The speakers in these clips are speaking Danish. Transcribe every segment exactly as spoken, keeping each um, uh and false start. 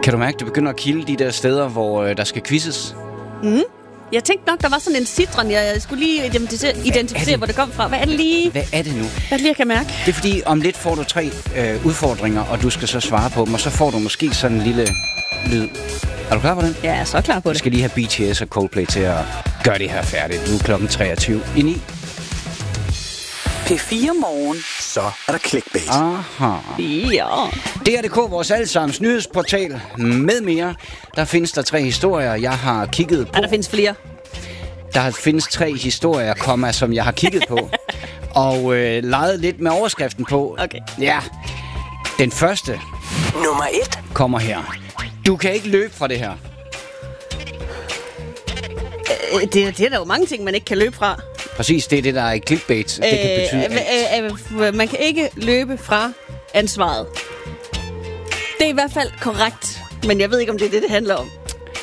Kan du mærke, det begynder at kilde de der steder, hvor øh, der skal quizzes? Mm. Jeg tænkte nok, der var sådan en citron. Jeg skulle lige identificere, identificere det? hvor det kom fra. Hvad er det lige? Hvad er det nu? Hvad er det lige, jeg kan mærke? Det er fordi, om lidt får du tre øh, udfordringer, og du skal så svare på dem, og så får du måske sådan en lille lyd. Er du klar på den? Ja, jeg er så klar på det. Du skal lige have B T S og Coldplay til at gøre det her færdigt. Nu er klokken treogtyve i ni. P fire Morgen. Så er der clickbait. Aha. Ja. D R punktum D K, vores allesammens nyhedsportal med mere. Der findes der tre historier, jeg har kigget på. Ja, der findes flere. Der findes tre historier, komma, som jeg har kigget på. og øh, leget lidt med overskriften på. Okay. Ja. Den første Nummer et. kommer her. Du kan ikke løbe fra det her. Øh, det, det er der jo mange ting, man ikke kan løbe fra. Præcis, det er det, der er i clickbait. Det kan betyde øh, alt. øh, øh, man kan ikke løbe fra ansvaret. Det er i hvert fald korrekt, men jeg ved ikke, om det er det, det handler om.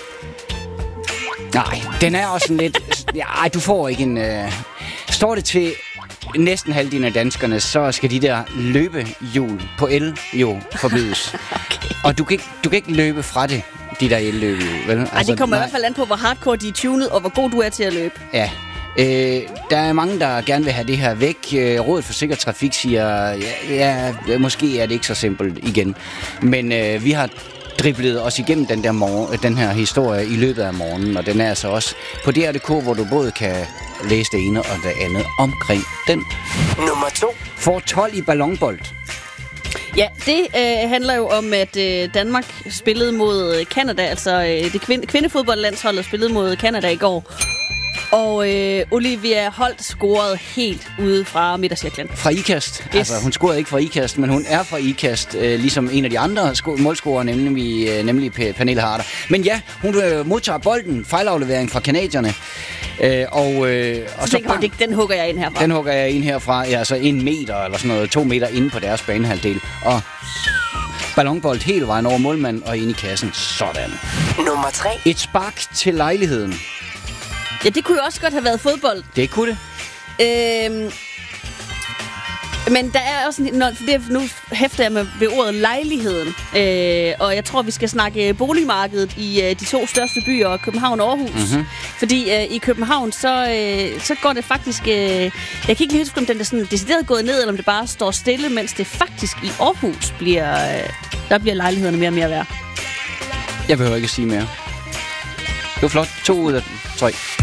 Nej, den er også en lidt... Ja, du får ikke en... Øh... Står det til næsten halvdelen af danskerne, så skal de der løbehjul på el jo forbydes. Okay. Og du kan, ikke, du kan ikke løbe fra det, de der elløbehjul, vel? Nej, altså, det kommer nej. i hvert fald an på, hvor hardcore de er tunet, og hvor god du er til at løbe. Ja. Øh, der er mange, der gerne vil have det her væk. Rådet for Sikker Trafik siger, ja, ja, måske er det ikke så simpelt igen. Men øh, vi har driblet os igennem den, der morgen, den her historie i løbet af morgenen, og den er altså også på D R punktum D K, hvor du både kan læse det ene og det andet omkring den. Nummer to. For tolv i ballonbold. Ja, det øh, handler jo om, at øh, Danmark spillede mod Canada, altså øh, det kvinde, kvindefodboldlandsholdet spillede mod Canada i går. Og øh, Olivia Holt scorede helt ude fra midtercirklen. Fra ikast. Yes. Altså, hun scorede ikke fra ikast, men hun er fra ikast, øh, ligesom en af de andre sko- målscorere, nemlig, øh, nemlig Pernille Harder. Men ja, hun øh, modtager bolden, fejlaflevering fra kanadierne. Øh, og, øh, og så så det, den hugger jeg ind herfra. Den hugger jeg ind herfra, ja, altså en meter eller sådan noget, to meter inde på deres banehalvdel. Og ballonbold hele vejen over målmanden og ind i kassen. Sådan. Nummer tre. Et spark til lejligheden. Ja, det kunne jo også godt have været fodbold. Det kunne det. Øhm, men der er også... Når, det, nu hæfter jeg med ved ordet lejligheden. Øh, og jeg tror, vi skal snakke boligmarkedet i øh, de to største byer, København og Aarhus. Mm-hmm. Fordi øh, i København, så, øh, så går det faktisk... Øh, jeg kan ikke lige huske, om den er sådan decideret gået ned, eller om det bare står stille, mens det faktisk i Aarhus bliver... Øh, der bliver lejlighederne mere og mere værd. Jeg behøver ikke at sige mere. Det var flot. To ud af tre.